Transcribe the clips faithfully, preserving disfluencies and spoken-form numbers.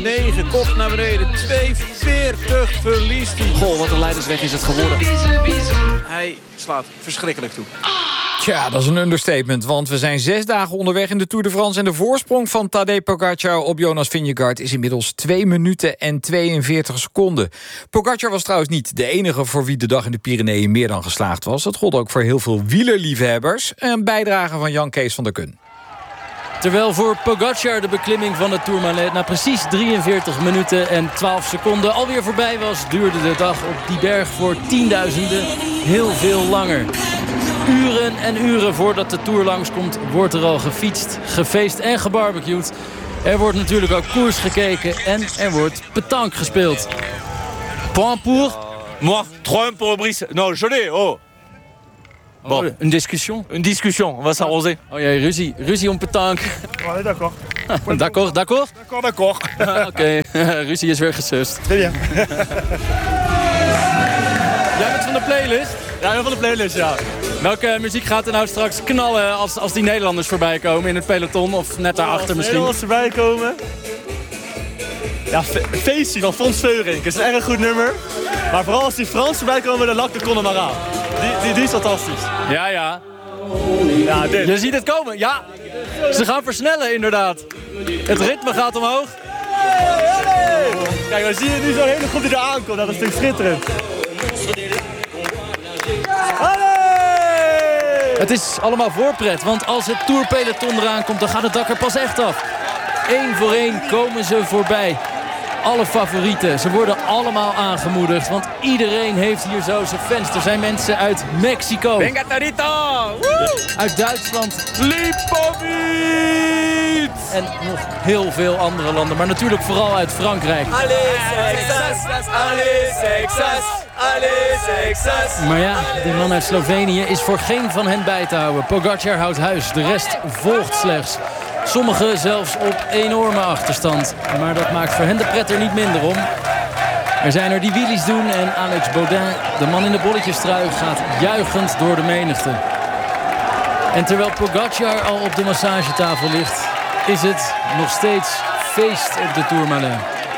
negen, kop naar beneden. twee veertig verliest hij. Goh, wat een leidersweg is het geworden. Hij slaat verschrikkelijk toe. Tja, dat is een understatement, want we zijn zes dagen onderweg in de Tour de France... en de voorsprong van Tadej Pogacar op Jonas Vingegaard... is inmiddels twee minuten en tweeënveertig seconden. Pogacar was trouwens niet de enige voor wie de dag in de Pyreneeën meer dan geslaagd was. Dat gold ook voor heel veel wielerliefhebbers. Een bijdrage van Jan Kees van der Kun. Terwijl voor Pogacar de beklimming van het Tourmalet... na precies drieënveertig minuten en twaalf seconden alweer voorbij was... duurde de dag op die berg voor tienduizenden heel veel langer. Uren en uren voordat de Tour langskomt... wordt er al gefietst, gefeest en gebarbecued. Er wordt natuurlijk ook koers gekeken en er wordt pétanque gespeeld. Point pour... Moi, trois pour Brice. Non, je l'ai, oh. Bon. Oh, een discussion? Une discussion, on va s'arroser. Oh jee, ruzie. Ruzie om pétanque. Ouais, d'accord. D'accord, d'accord? D'accord, d'accord. Oké, okay. Ruzie is weer gesust. Très bien. Jij bent van de playlist? Ja, ik ben van de playlist, ja. Welke muziek gaat er nou straks knallen als, als die Nederlanders voorbij komen in het peloton? Of net daarachter als misschien? Als Nederlanders voorbij komen... Ja, fe Feestje van Frans Veurink. Dat is een erg goed nummer. Maar vooral als die Frans voorbij komen, dan lak de Connemara. Die, die, die is fantastisch. Ja, ja. Ja, dit. Je ziet het komen. Ja, ze gaan versnellen inderdaad. Het ritme gaat omhoog. Kijk, we zien nu zo'n hele groep die er aankomt. Dat is natuurlijk schitterend. Het is allemaal voorpret, want als het Tourpeloton eraan komt, dan gaat het dak er pas echt af. Eén voor één komen ze voorbij. Alle favorieten, ze worden allemaal aangemoedigd, want iedereen heeft hier zo zijn fans. Er zijn mensen uit Mexico. Venga, Tarito! Uit Duitsland. Lipovic! En nog heel veel andere landen, maar natuurlijk vooral uit Frankrijk. Allez, Texas! Allez, Texas! Allez, Texas! Maar ja, de man uit Slovenië is voor geen van hen bij te houden. Pogacar houdt huis, de rest volgt slechts. Sommigen zelfs op enorme achterstand. Maar dat maakt voor hen de pret er niet minder om. Er zijn er die wheelies doen en Alex Baudin, de man in de bolletjestrui, gaat juichend door de menigte. En terwijl Pogacar al op de massagetafel ligt, is het nog steeds feest op de Tourmalet.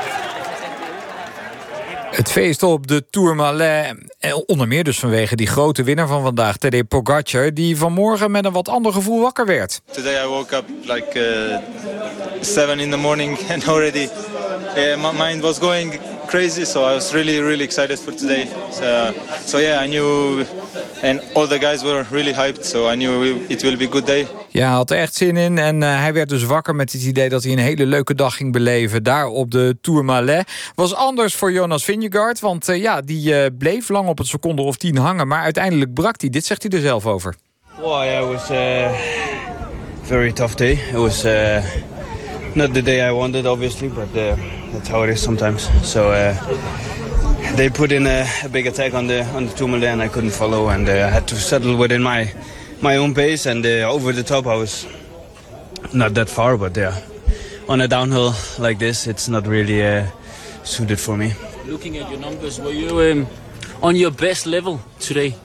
Het feest op de Tourmalet, onder meer dus vanwege die grote winnaar van vandaag, Tadej Pogacar, die vanmorgen met een wat ander gevoel wakker werd. Today I woke up like uh, seven in the morning and already uh, my mind was going crazy, so I was really really excited for today. So, so yeah, I knew and all the guys were really hyped, so I knew it will be a good day. Ja, hij had er echt zin in en uh, hij werd dus wakker met het idee dat hij een hele leuke dag ging beleven daar op de Tourmalet. Was anders voor Jonas Vingegaard, want uh, ja, die uh, bleef lang op het seconde of tien hangen, maar uiteindelijk brak hij. Dit zegt hij er zelf over. Well, yeah, it was a very tough day. It was uh, not the day I wanted, obviously, but uh, that's how it is sometimes. So uh, they put in a, a big attack on the on the Tourmalet, and I couldn't follow, and uh, I had to settle within my my own pace. And uh, over the top, I was not that far, but yeah, on a downhill like this, it's not really uh, suited for me. Looking at your numbers, were you um, on your best level today?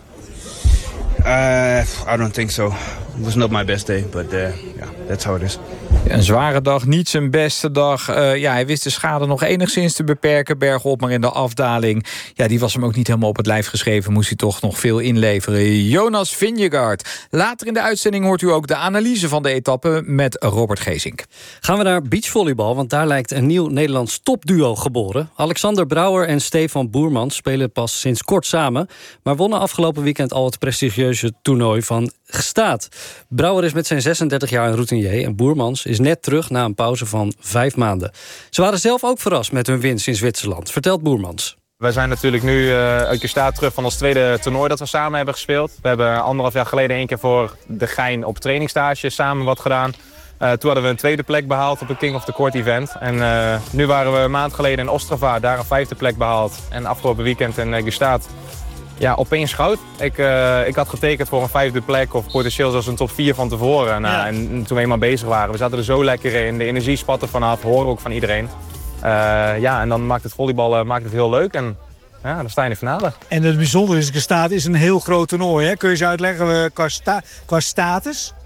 Uh, I don't think so. It was not my best day, but uh, yeah, that's how it is. Een zware dag, niet zijn beste dag. Uh, ja, hij wist de schade nog enigszins te beperken, bergop, maar in de afdaling, ja, die was hem ook niet helemaal op het lijf geschreven. Moest hij toch nog veel inleveren. Jonas Vingegaard. Later in de uitzending hoort u ook de analyse van de etappe met Robert Geesink. Gaan we naar beachvolleybal, want daar lijkt een nieuw Nederlands topduo geboren. Alexander Brouwer en Stefan Boermans spelen pas sinds kort samen, maar wonnen afgelopen weekend al het prestigieuze toernooi van Gstaad. Brouwer is met zijn zesendertig jaar een routinier en Boermans is net terug na een pauze van vijf maanden. Ze waren zelf ook verrast met hun winst in Zwitserland, vertelt Boermans. Wij zijn natuurlijk nu uh, uit Gstaad terug van ons tweede toernooi dat we samen hebben gespeeld. We hebben anderhalf jaar geleden één keer voor de gein op trainingstage samen wat gedaan. Uh, toen hadden we een tweede plek behaald op het King of the Court event. En uh, nu waren we een maand geleden in Ostrava, daar een vijfde plek behaald. En afgelopen weekend in uh, Gstaad. Ja, opeens goud. Ik, uh, ik had getekend voor een vijfde plek of potentieel zelfs een top vier van tevoren. Nou, ja. En toen we eenmaal bezig waren, we zaten er zo lekker in. De energie spat er vanaf, horen ook van iedereen. Uh, ja, en dan maakt het volleybal uh, maakt het heel leuk. En ja, dan sta je in de finale. En het bijzondere is, Gstaad is een heel groot toernooi. Hè? Kun je eens uitleggen uh, qua, sta qua status?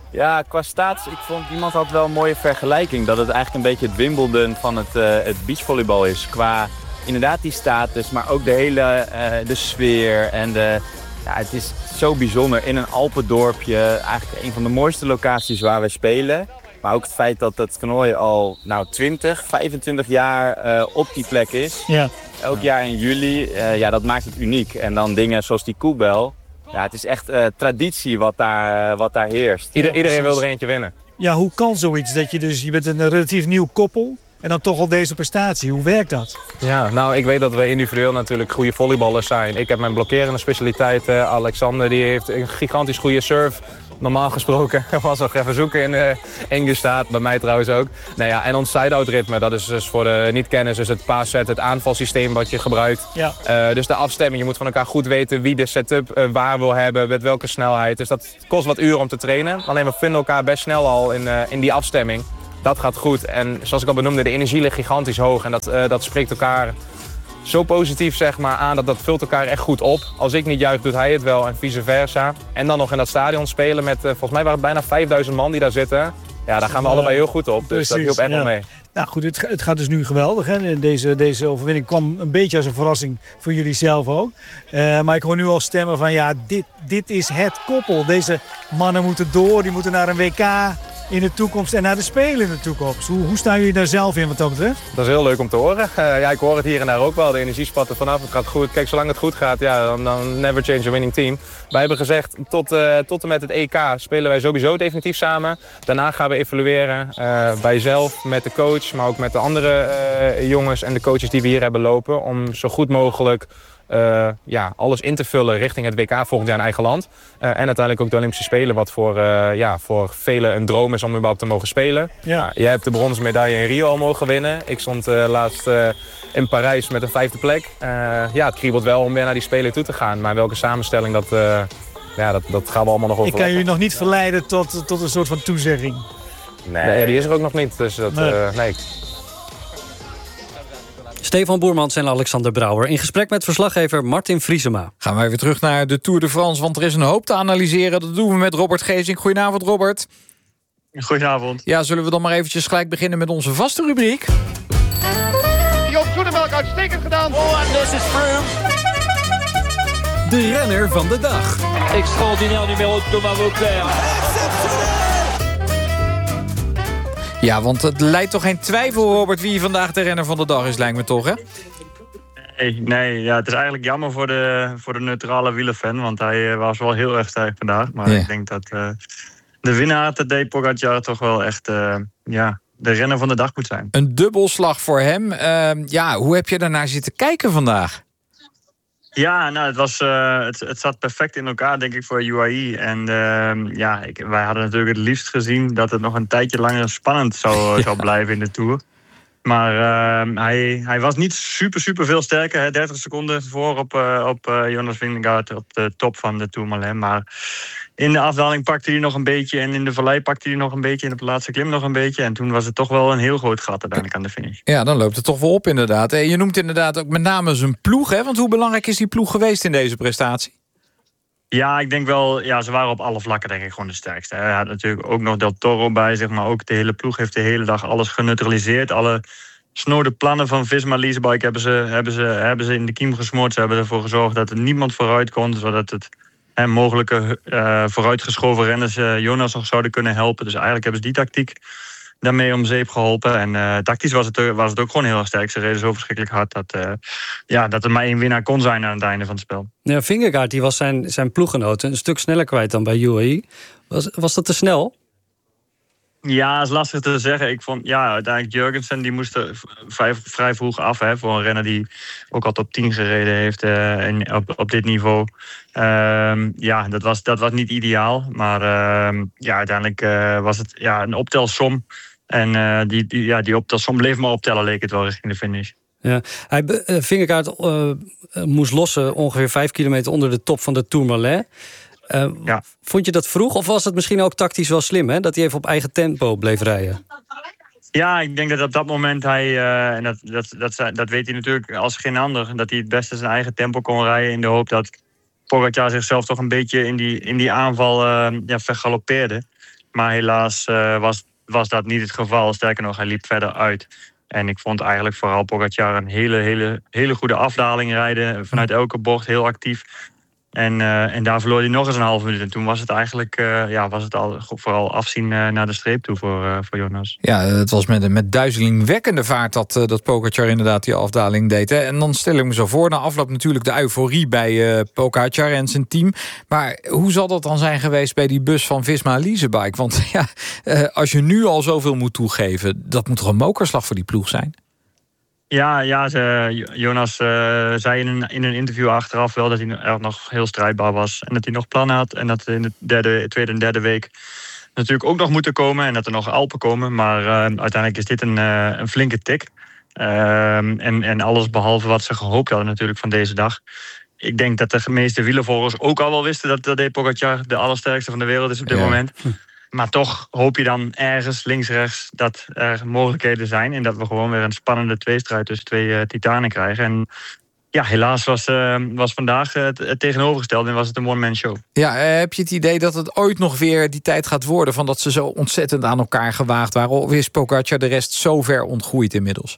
Ja, qua status, ik vond iemand had wel een mooie vergelijking. Dat het eigenlijk een beetje het Wimbledon van het, uh, het beachvolleybal is. Qua inderdaad die status, maar ook de hele uh, de sfeer. En de, ja, het is zo bijzonder in een Alpendorpje. Eigenlijk een van de mooiste locaties waar we spelen. Maar ook het feit dat het toernooi al nou, twintig, vijfentwintig jaar uh, op die plek is. Ja. Elk jaar in juli, uh, ja, dat maakt het uniek. En dan dingen zoals die koebel. Ja, het is echt uh, traditie wat daar, uh, wat daar heerst. Ieder, iedereen wil er eentje winnen. Ja, hoe kan zoiets? Dat je dus, je bent een relatief nieuw koppel en dan toch al deze prestatie. Hoe werkt dat? Ja, nou, ik weet dat we individueel natuurlijk goede volleyballers zijn. Ik heb mijn blokkerende specialiteit. Uh, Alexander die heeft een gigantisch goede serve. Normaal gesproken was nog even zoeken in uh, Ingestaat, bij mij trouwens ook. Nou ja, en ons side-out ritme, dat is dus voor de niet-kenners dus het paasset, het aanvalsysteem wat je gebruikt. Ja. Uh, dus de afstemming, je moet van elkaar goed weten wie de setup uh, waar wil hebben, met welke snelheid. Dus dat kost wat uren om te trainen. Alleen we vinden elkaar best snel al in, uh, in die afstemming. Dat gaat goed. En zoals ik al benoemde, de energie ligt gigantisch hoog. En dat, uh, dat spreekt elkaar zo positief zeg maar, aan, dat dat vult elkaar echt goed op. Als ik niet juich, doet hij het wel en vice versa. En dan nog in dat stadion spelen met, uh, volgens mij waren het bijna vijfduizend man die daar zitten. Ja, daar gaan we allebei heel goed op. Dus Precies, dat hielp echt ja. wel mee. Nou goed, het, het gaat dus nu geweldig. Hè? Deze, deze overwinning kwam een beetje als een verrassing voor jullie zelf ook. Uh, maar ik hoor nu al stemmen van ja, dit, dit is het koppel. Deze mannen moeten door, die moeten naar een W K in de toekomst en naar de Spelen in de toekomst. Hoe, hoe staan jullie daar zelf in wat dat betreft? Dat is heel leuk om te horen. Uh, ja, ik hoor het hier en daar ook wel. De energie spat er vanaf. Het gaat goed. Kijk, zolang het goed gaat, ja, dan, dan never change a winning team. Wij hebben gezegd, tot, uh, tot en met het E K spelen wij sowieso definitief samen. Daarna gaan we evalueren. Uh, bij zelf, met de coach, maar ook met de andere uh, jongens en de coaches die we hier hebben lopen. Om zo goed mogelijk Uh, ja, alles in te vullen richting het W K volgend jaar in eigen land. Uh, en uiteindelijk ook de Olympische Spelen, wat voor, uh, ja, voor velen een droom is om überhaupt te mogen spelen. Ja. Uh, jij hebt de bronzen medaille in Rio al mogen winnen. Ik stond uh, laatst uh, in Parijs met een vijfde plek. Uh, ja, het kriebelt wel om weer naar die Spelen toe te gaan. Maar welke samenstelling, dat, uh, ja, dat, dat gaan we allemaal nog over. Ik kan jullie nog niet verleiden tot, tot een soort van toezegging. Nee, nee die is er ook nog niet. Dus dat, nee. Uh, nee. Stefan Boermans en Alexander Brouwer in gesprek met verslaggever Martin Vriesema. Gaan we even terug naar de Tour de France, want er is een hoop te analyseren. Dat doen we met Robert Geesink. Goedenavond, Robert. Goedenavond. Ja, zullen we dan maar eventjes gelijk beginnen met onze vaste rubriek? Joop Zoetemelk uitstekend gedaan. Oh, en this is Froome. De renner van de dag. Extraordinair numero Thomas Vauclair. Ja, want het leidt toch geen twijfel, Robert, wie vandaag de renner van de dag is, lijkt me toch, hè? Nee, nee ja, het is eigenlijk jammer voor de, voor de neutrale wielerfan, want hij uh, was wel heel erg sterk vandaag. Maar ja. ik denk dat uh, de winnaar, Tadej Pogačar, toch wel echt uh, ja, de renner van de dag moet zijn. Een dubbelslag voor hem. Uh, ja, hoe heb je daarnaar zitten kijken vandaag? Ja, nou, het, was, uh, het, het zat perfect in elkaar, denk ik, voor U A E. En uh, ja, ik, wij hadden natuurlijk het liefst gezien dat het nog een tijdje langer spannend zou, ja. zou blijven in de Tour. Maar uh, hij, hij was niet super, super veel sterker. Hè, dertig seconden voor op, uh, op uh, Jonas Vingegaard op de top van de Tourmalet. Maar in de afdaling pakte hij nog een beetje. En in de vallei pakte hij nog een beetje. En op de laatste klim nog een beetje. En toen was het toch wel een heel groot gat uiteindelijk aan de finish. Ja, dan loopt het toch wel op inderdaad. Je noemt inderdaad ook met name zijn ploeg. Hè? Want hoe belangrijk is die ploeg geweest in deze prestatie? Ja, ik denk wel, ja, ze waren op alle vlakken denk ik gewoon de sterkste. Hij had natuurlijk ook nog Del Toro bij zich, maar ook de hele ploeg heeft de hele dag alles geneutraliseerd. Alle snode plannen van Visma Leasebike hebben ze, hebben, ze, hebben ze in de kiem gesmoord. Ze hebben ervoor gezorgd dat er niemand vooruit kon, zodat het hè, mogelijke uh, vooruitgeschoven renners uh, Jonas nog zouden kunnen helpen. Dus eigenlijk hebben ze die tactiek daarmee om zeep geholpen. En uh, tactisch was het, was het ook gewoon heel erg sterk. Ze reden zo verschrikkelijk hard dat, uh, ja, dat er maar één winnaar kon zijn aan het einde van het spel. Ja, Vingegaard die was zijn, zijn ploeggenoot een stuk sneller kwijt dan bij U A E. Was, was dat te snel? Ja, dat is lastig te zeggen. Ik vond, ja, uiteindelijk Jurgensen die moest er vrij, vrij vroeg af. Hè, voor een renner die ook al top tien gereden heeft uh, en op, op dit niveau. Uh, ja, dat was, dat was niet ideaal. Maar uh, ja, uiteindelijk uh, was het ja, een optelsom. En uh, die, die, ja, die optelsom bleef maar optellen, leek het wel richting de finish. Ja, hij, uh, Vingegaard uh, moest lossen ongeveer vijf kilometer onder de top van de Tourmalet. Uh, ja. Vond je dat vroeg of was het misschien ook tactisch wel slim, hè? Dat hij even op eigen tempo bleef rijden? Ja, ik denk dat op dat moment hij, uh, en dat, dat, dat, dat weet hij natuurlijk als geen ander, dat hij het beste zijn eigen tempo kon rijden in de hoop dat Pogačar zichzelf toch een beetje in die, in die aanval uh, ja, vergaloppeerde. Maar helaas uh, was, was dat niet het geval. Sterker nog, hij liep verder uit. En ik vond eigenlijk vooral Pogačar een hele, hele, hele goede afdaling rijden. Vanuit elke bocht, heel actief. En, uh, en daar verloor hij nog eens een half minuut. En toen was het eigenlijk uh, ja, was het al, vooral afzien uh, naar de streep toe voor, uh, voor Jonas. Ja, het was met, met duizelingwekkende vaart dat, uh, dat Pogačar inderdaad die afdaling deed. Hè. En dan stel ik me zo voor, na afloop natuurlijk de euforie bij uh, Pogačar en zijn team. Maar hoe zal dat dan zijn geweest bij die bus van Visma Leasebike? Want ja, uh, als je nu al zoveel moet toegeven, dat moet toch een mokerslag voor die ploeg zijn? Ja, ja ze, Jonas uh, zei in een, in een interview achteraf wel dat hij er nog heel strijdbaar was. En dat hij nog plannen had. En dat in de derde, tweede en derde week natuurlijk ook nog moeten komen. En dat er nog Alpen komen. Maar uh, uiteindelijk is dit een, uh, een flinke tik. Uh, en, en alles behalve wat ze gehoopt hadden natuurlijk van deze dag. Ik denk dat de meeste wielervolgers ook al wel wisten dat Tadej Pogačar de allersterkste van de wereld is op dit ja. moment. Maar toch hoop je dan ergens links-rechts dat er mogelijkheden zijn. En dat we gewoon weer een spannende tweestrijd tussen twee uh, titanen krijgen. En ja, helaas was, uh, was vandaag het, het tegenovergestelde en was het een one-man show. Ja, uh, heb je het idee dat het ooit nog weer die tijd gaat worden van dat ze zo ontzettend aan elkaar gewaagd waren? Of is Pogačar de rest zo ver ontgroeid inmiddels?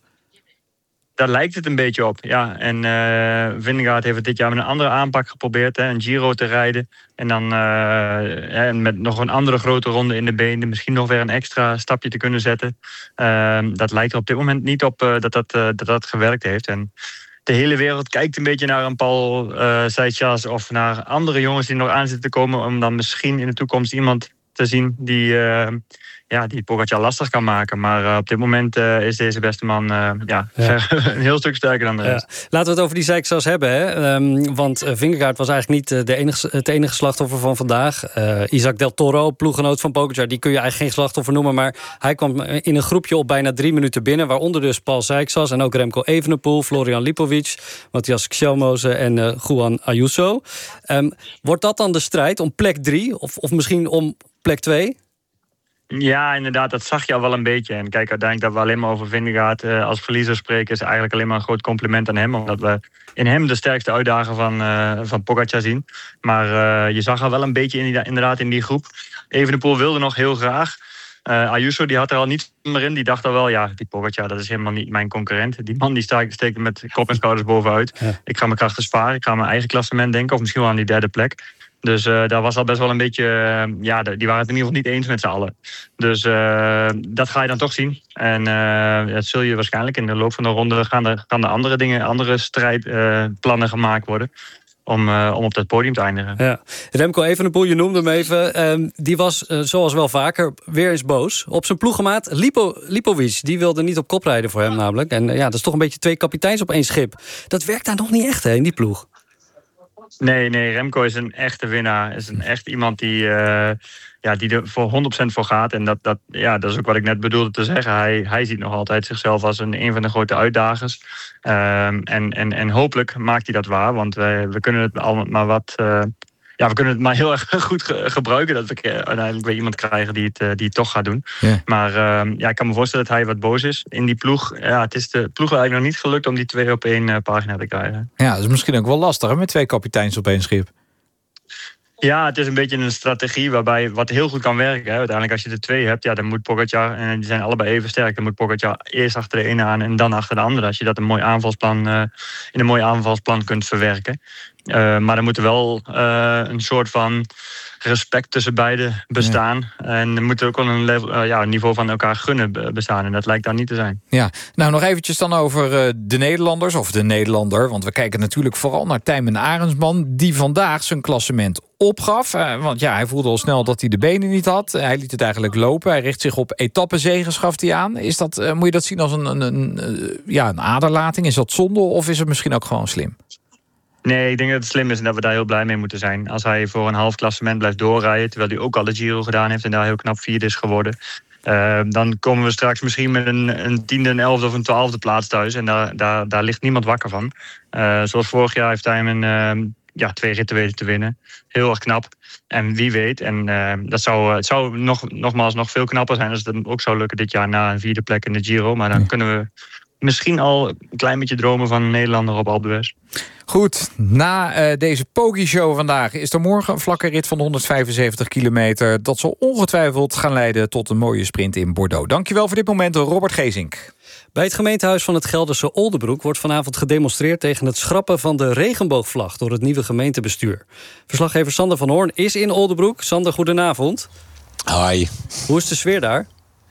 Daar lijkt het een beetje op, ja. En uh, Vingegaard heeft het dit jaar met een andere aanpak geprobeerd. Hè, een Giro te rijden. En dan uh, met nog een andere grote ronde in de benen. Misschien nog weer een extra stapje te kunnen zetten. Uh, dat lijkt er op dit moment niet op uh, dat, dat, uh, dat dat gewerkt heeft. En de hele wereld kijkt een beetje naar een Paul uh, Seixas of naar andere jongens die nog aan zitten te komen. Om dan misschien in de toekomst iemand te zien die... Uh, Ja, die Pogačar lastig kan maken. Maar uh, op dit moment uh, is deze beste man uh, ja, ja. een heel stuk sterker dan de rest. Ja. Laten we het over die Seixas hebben. Hè? Um, want uh, Vingegaard was eigenlijk niet de enige, het enige slachtoffer van vandaag. Uh, Isaac Del Toro, ploeggenoot van Pogačar, die kun je eigenlijk geen slachtoffer noemen. Maar hij kwam in een groepje op bijna drie minuten binnen. Waaronder dus Paul Seixas en ook Remco Evenepoel, Florian Lipovic, Matthias Kjellmoze en uh, Juan Ayuso. Um, wordt dat dan de strijd om plek drie? Of, of misschien om plek twee? Ja, inderdaad, dat zag je al wel een beetje. En kijk, uiteindelijk dat we alleen maar over Vingegaard uh, als verliezer spreken, is eigenlijk alleen maar een groot compliment aan hem. Omdat we in hem de sterkste uitdager van, uh, van Pogačar zien. Maar uh, je zag al wel een beetje in die, inderdaad in die groep. Evenepoel wilde nog heel graag. Uh, Ayuso die had er al niet meer in. Die dacht al wel, ja, die Pogačar, dat is helemaal niet mijn concurrent. Die man die steekt met kop en schouders bovenuit. Ja. Ik ga mijn krachten sparen. Ik ga mijn eigen klassement denken. Of misschien wel aan die derde plek. Dus uh, daar was al best wel een beetje... Uh, ja, die waren het in ieder geval niet eens met z'n allen. Dus uh, dat ga je dan toch zien. En uh, dat zul je waarschijnlijk in de loop van de ronde... gaan er, gaan er andere dingen, andere strijdplannen uh, gemaakt worden... Om, uh, om op dat podium te eindigen. Ja. Remco Evenepoel, je noemde hem even. Um, die was, uh, zoals wel vaker, weer eens boos. Op zijn ploeggemaat Lipo, Lipovic. Die wilde niet op kop rijden voor hem namelijk. En uh, ja, dat is toch een beetje twee kapiteins op één schip. Dat werkt daar nog niet echt, hè, in die ploeg. Nee, nee, Remco is een echte winnaar. Is een echt iemand die, uh, ja, die er voor honderd procent voor gaat. En dat, dat, ja, dat is ook wat ik net bedoelde te zeggen. Hij, hij ziet nog altijd zichzelf als een, een van de grote uitdagers. Um, en, en, en hopelijk maakt hij dat waar. Want we, we kunnen het al maar wat... Uh, ja, we kunnen het maar heel erg goed ge- gebruiken... dat we uiteindelijk weer iemand krijgen die het, uh, die het toch gaat doen. Yeah. Maar uh, ja, ik kan me voorstellen dat hij wat boos is in die ploeg. Ja, het is de ploeg eigenlijk nog niet gelukt om die twee op één uh, pagina te krijgen. Ja, dat is misschien ook wel lastig hè, met twee kapiteins op één schip. Ja, het is een beetje een strategie waarbij wat heel goed kan werken. Hè. Uiteindelijk als je er twee hebt, ja, dan moet Pogačar... en die zijn allebei even sterk, dan moet Pogačar eerst achter de ene aan... en dan achter de andere. Als je dat een mooi aanvalsplan, uh, in een mooi aanvalsplan kunt verwerken. Uh, maar er moet wel uh, een soort van respect tussen beiden bestaan. Ja. En er moet ook wel een, level, uh, ja, een niveau van elkaar gunnen bestaan. En dat lijkt daar niet te zijn. Ja, nou nog eventjes dan over uh, de Nederlanders, of de Nederlander. Want we kijken natuurlijk vooral naar Tijmen Arendsman... die vandaag zijn klassement opgaf. Uh, want ja, hij voelde al snel dat hij de benen niet had. Hij liet het eigenlijk lopen. Hij richt zich op etappenzegen, schaft hij aan. Is dat, uh, moet je dat zien als een, een, een, uh, ja, een aderlating? Is dat zonde of is het misschien ook gewoon slim? Nee, ik denk dat het slim is en dat we daar heel blij mee moeten zijn. Als hij voor een half klassement blijft doorrijden... terwijl hij ook al de Giro gedaan heeft en daar heel knap vierde is geworden... Uh, dan komen we straks misschien met een, een tiende, een elfde of een twaalfde plaats thuis. En daar, daar, daar ligt niemand wakker van. Uh, zoals vorig jaar heeft hij een, uh, ja, twee ritten weten te winnen. Heel erg knap. En wie weet, en uh, dat zou, het zou nog, nogmaals nog veel knapper zijn... als het ook zou lukken dit jaar na een vierde plek in de Giro. Maar dan kunnen we... misschien al een klein beetje dromen van een Nederlander op Alpe d'Huez. Goed, na uh, deze Pogi-show vandaag is er morgen een vlakke rit van honderdvijfenzeventig kilometer. Dat zal ongetwijfeld gaan leiden tot een mooie sprint in Bordeaux. Dankjewel voor dit moment, Robert Geesink. Bij het gemeentehuis van het Gelderse Oldebroek wordt vanavond gedemonstreerd tegen het schrappen van de regenboogvlag door het nieuwe gemeentebestuur. Verslaggever Sander van Hoorn is in Oldebroek. Sander, goedenavond. Hoi. Hoe is de sfeer daar?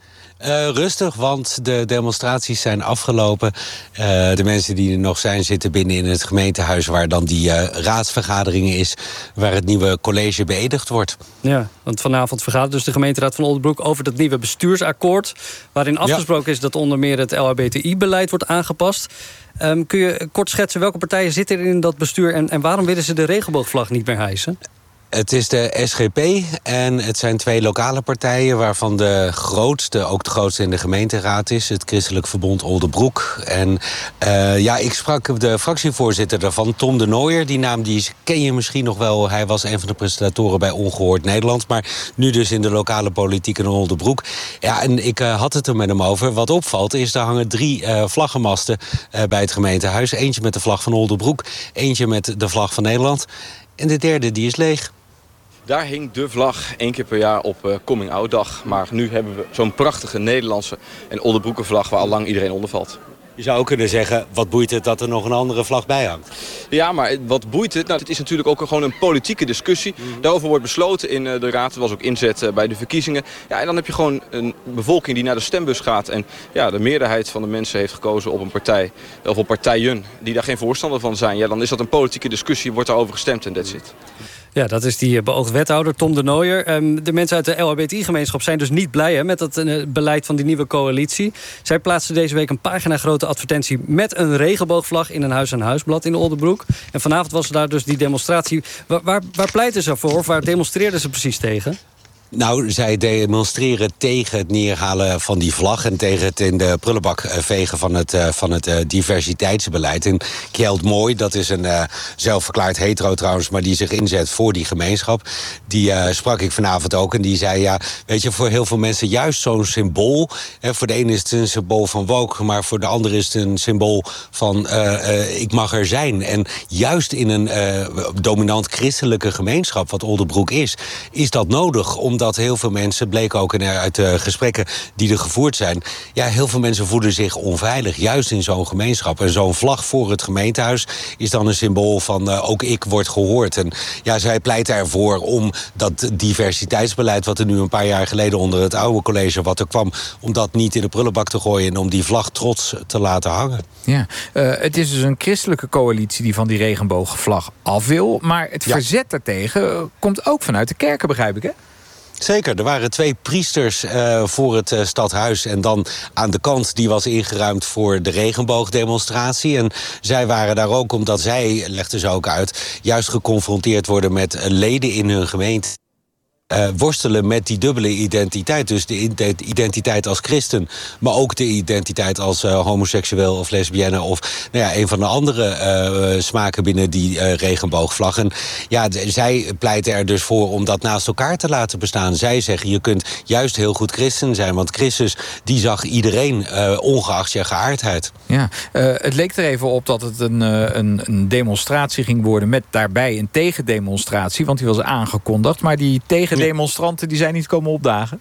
Uh, rustig, want de demonstraties zijn afgelopen. Uh, de mensen die er nog zijn zitten binnen in het gemeentehuis, waar dan die uh, raadsvergadering is, waar het nieuwe college beëdigd wordt. Ja, want vanavond vergadert dus de gemeenteraad van Oldebroek over dat nieuwe bestuursakkoord, waarin afgesproken ja. is dat onder meer het L H B T I-beleid wordt aangepast. Um, kun je kort schetsen welke partijen zitten er in dat bestuur en, en waarom willen ze de regenboogvlag niet meer hijsen? Het is de S G P en het zijn twee lokale partijen, waarvan de grootste, ook de grootste in de gemeenteraad is, het Christelijk Verbond Oldebroek. En uh, ja, ik sprak de fractievoorzitter daarvan, Tom de Nooijer. Die naam die ken je misschien nog wel. Hij was een van de presentatoren bij Ongehoord Nederland, maar nu dus in de lokale politiek in Oldebroek. Ja, en ik uh, had het er met hem over. Wat opvalt is, er hangen drie uh, vlaggenmasten uh, bij het gemeentehuis. Eentje met de vlag van Oldebroek, eentje met de vlag van Nederland en de derde die is leeg. Daar hing de vlag één keer per jaar op uh, Coming Out dag. Maar nu hebben we zo'n prachtige Nederlandse en Oldebroeken vlag waar al lang iedereen onder valt. Je zou ook kunnen zeggen, wat boeit het dat er nog een andere vlag bij hangt? Ja, maar wat boeit het? Nou, het is natuurlijk ook gewoon een politieke discussie. Mm. Daarover wordt besloten in uh, de raad. Er was ook inzet uh, bij de verkiezingen. Ja, en dan heb je gewoon een bevolking die naar de stembus gaat. En ja, de meerderheid van de mensen heeft gekozen op een partij, of op partijen die daar geen voorstander van zijn. Ja, dan is dat een politieke discussie, wordt daarover gestemd en that's it. Ja, dat is die beoogd wethouder Tom de Nooijer. Um, de mensen uit de L H B T I-gemeenschap zijn dus niet blij hè, met het uh, beleid van die nieuwe coalitie. Zij plaatsten deze week een pagina grote advertentie met een regenboogvlag in een huis-aan-huisblad in Oldebroek. En vanavond was er daar dus die demonstratie. Waar, waar, waar pleiten ze voor of waar demonstreerden ze precies tegen? Nou, zij demonstreren tegen het neerhalen van die vlag en tegen het in de prullenbak vegen van het, uh, van het uh, diversiteitsbeleid. En Kjeld Mooi, dat is een uh, zelfverklaard hetero trouwens, maar die zich inzet voor die gemeenschap. Die uh, sprak ik vanavond ook en die zei, ja, weet je, voor heel veel mensen juist zo'n symbool. Hè, voor de ene is het een symbool van woke, maar voor de andere is het een symbool van uh, uh, ik mag er zijn. En juist in een uh, dominant christelijke gemeenschap, wat Oldebroek is, is dat nodig, omdat dat heel veel mensen, bleek ook uit de gesprekken die er gevoerd zijn, ja, heel veel mensen voelen zich onveilig, juist in zo'n gemeenschap. En zo'n vlag voor het gemeentehuis is dan een symbool van uh, ook ik word gehoord. En ja, zij pleiten ervoor om dat diversiteitsbeleid, wat er nu een paar jaar geleden onder het oude college wat er kwam, om dat niet in de prullenbak te gooien en om die vlag trots te laten hangen. Ja, uh, het is dus een christelijke coalitie die van die regenboogvlag af wil, maar het ja. verzet daartegen komt ook vanuit de kerken, begrijp ik, hè? Zeker, er waren twee priesters uh, voor het uh, stadhuis. En dan aan de kant, die was ingeruimd voor de regenboogdemonstratie. En zij waren daar ook omdat zij, legden ze ook uit, juist geconfronteerd worden met uh, leden in hun gemeente. Uh, worstelen met die dubbele identiteit. Dus de identiteit als christen, maar ook de identiteit als uh, homoseksueel of lesbienne of nou ja, een van de andere uh, smaken binnen die uh, regenboogvlag. En ja, d- zij pleiten er dus voor om dat naast elkaar te laten bestaan. Zij zeggen, je kunt juist heel goed christen zijn, want Christus die zag iedereen, uh, ongeacht je geaardheid. Ja, uh, het leek er even op dat het een, uh, een, een demonstratie ging worden met daarbij een tegendemonstratie, want die was aangekondigd, maar die tegen demonstranten die zijn niet komen opdagen?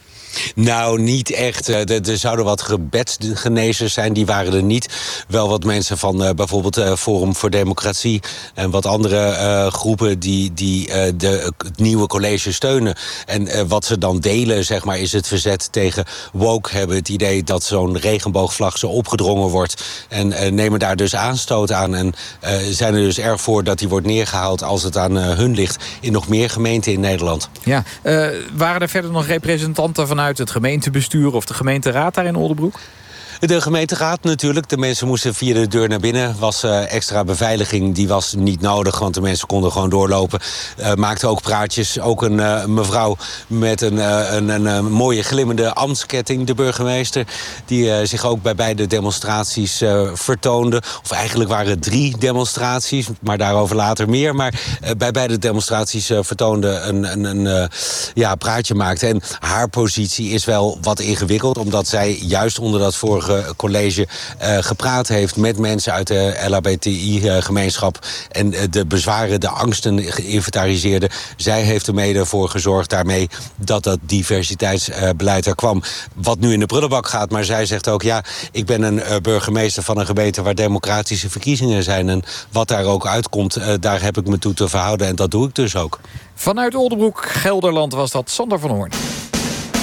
Nou, niet echt. Er, er zouden wat gebedsgenezers zijn, die waren er niet. Wel wat mensen van uh, bijvoorbeeld uh, Forum voor Democratie en wat andere uh, groepen die, die uh, de, het nieuwe college steunen. En uh, wat ze dan delen, zeg maar, is het verzet tegen woke. Hebben het idee dat zo'n regenboogvlag zo opgedrongen wordt en uh, nemen daar dus aanstoot aan. En uh, zijn er dus erg voor dat die wordt neergehaald als het aan uh, hun ligt in nog meer gemeenten in Nederland. Ja, uh, waren er verder nog representanten vanuit het gemeentebestuur of de gemeenteraad daar in Oldebroek? De gemeenteraad natuurlijk. De mensen moesten via de deur naar binnen. Was uh, extra beveiliging, die was niet nodig, want de mensen konden gewoon doorlopen. Uh, maakte ook praatjes. Ook een uh, mevrouw met een, uh, een, een, een mooie glimmende ambtsketting, de burgemeester, die uh, zich ook bij beide demonstraties uh, vertoonde. Of eigenlijk waren het drie demonstraties, maar daarover later meer. Maar uh, bij beide demonstraties uh, vertoonde een, een, een uh, ja, praatje maakte. En haar positie is wel wat ingewikkeld, omdat zij juist onder dat vorige Burencollege uh, gepraat heeft met mensen uit de L H B T I-gemeenschap en uh, de bezwaren, de angsten geïnventariseerde. Zij heeft er mede voor gezorgd daarmee dat dat diversiteitsbeleid er kwam. Wat nu in de prullenbak gaat, maar zij zegt ook, ja, ik ben een uh, burgemeester van een gemeente waar democratische verkiezingen zijn. En wat daar ook uitkomt, uh, daar heb ik me toe te verhouden en dat doe ik dus ook. Vanuit Oldenbroek, Gelderland, was dat Sander van Hoorn.